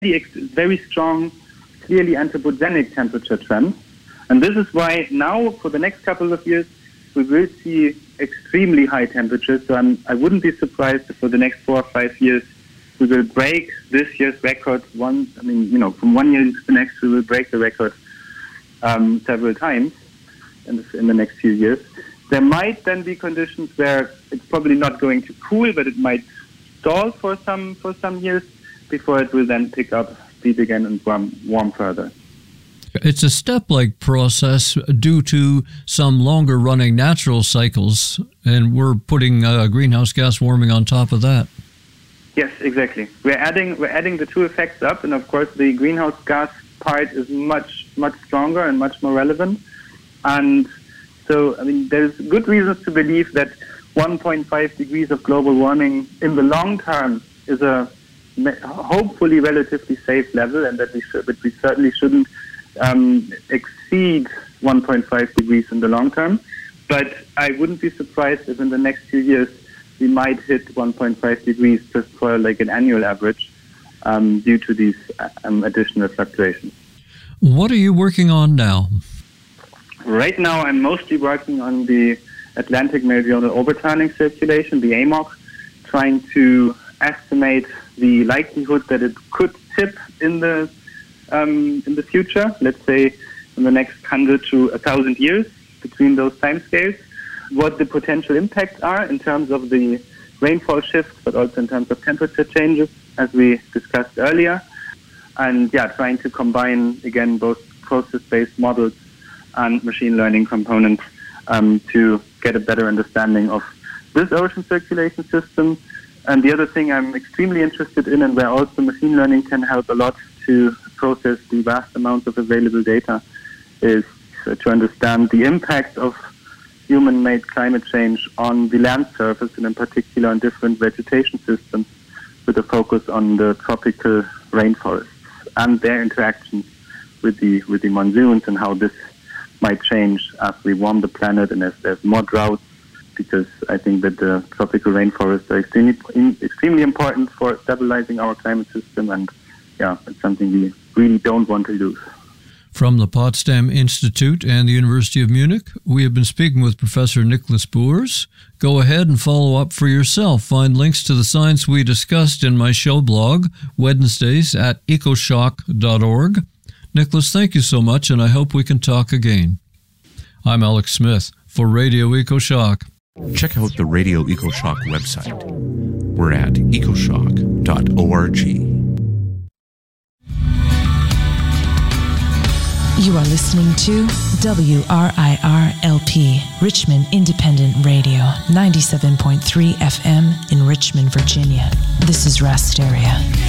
very strong, clearly anthropogenic temperature trends. And this is why now, for the next couple of years, we will see extremely high temperatures. So I wouldn't be surprised if for the next 4 or 5 years we will break this year's record. From 1 year to the next, we will break the record several times in the next few years. There might then be conditions where it's probably not going to cool, but it might stall for some years before it will then pick up speed again and warm further. It's a step-like process due to some longer-running natural cycles, and we're putting greenhouse gas warming on top of that. Yes, exactly. We're adding the two effects up, and of course the greenhouse gas part is much stronger and much more relevant. And so, there's good reasons to believe that 1.5 degrees of global warming in the long term is a hopefully relatively safe level, and that we certainly shouldn't exceed 1.5 degrees in the long term. But I wouldn't be surprised if in the next few years we might hit 1.5 degrees just for like an annual average due to these additional fluctuations. What are you working on now? Right now I'm mostly working on the Atlantic Meridional Overturning Circulation, the AMOC, trying to estimate the likelihood that it could tip in the future, let's say in the next 100 to 1,000 years, between those timescales, what the potential impacts are in terms of the rainfall shifts, but also in terms of temperature changes, as we discussed earlier. And trying to combine, again, both process-based models and machine learning components to get a better understanding of this ocean circulation system. And the other thing I'm extremely interested in, and where also machine learning can help a lot to process the vast amounts of available data, is to understand the impact of human-made climate change on the land surface, and in particular on different vegetation systems, with a focus on the tropical rainforests and their interactions with the monsoons, and how this might change as we warm the planet and as there's more droughts, because I think that the tropical rainforests are extremely important for stabilizing our climate system, and it's something we really don't want to lose. From the Potsdam Institute and the University of Munich, we have been speaking with Professor Nicholas Boers. Go ahead and follow up for yourself. Find links to the science we discussed in my show blog, Wednesdays at ecoshock.org. Nicholas, thank you so much, and I hope we can talk again. I'm Alex Smith for Radio EcoShock. Check out the Radio EcoShock website. We're at ecoshock.org. You are listening to WRIR-LP, Richmond Independent Radio, 97.3 FM in Richmond, Virginia. This is Rasteria.